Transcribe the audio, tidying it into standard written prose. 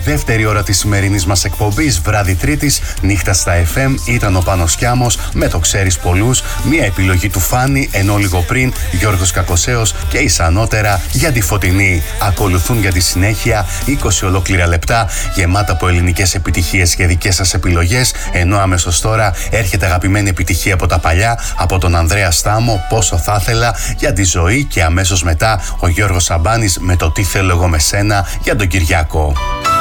δεύτερη ώρα της σημερινής μας εκπομπής, βράδυ Τρίτης, νύχτα στα FM, ήταν ο Πάνος Κιάμος με το Ξέρεις Πολλούς, μια επιλογή του Φάνη, ενώ λίγο πριν Γιώργος Κακοσέος και ίσα για τη Φωτεινή. Ακολουθούν για τη συνέχεια 20 ολόκληρα λεπτά γεμάτα από ελληνικές επιτυχίες και δικές σας επιλογές, ενώ αμέσως τώρα έρχεται αγαπημένη επιτυχία από τα παλιά, από τον Ανδρέα Στάμο, Πόσο θα ήθελα, για τη ζωή, και αμέσως μετά ο Γιώργος Σαμπάνης με το Τι θέλω εγώ με σένα για τον Κυριάκο.